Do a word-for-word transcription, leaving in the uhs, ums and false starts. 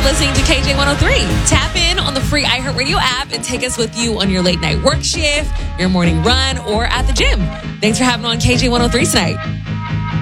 listening to K J one oh three. Tap in on the free iHeartRadio app and take us with you on your late night work shift, your morning run, or at the gym. Thanks for having on K J one oh three tonight.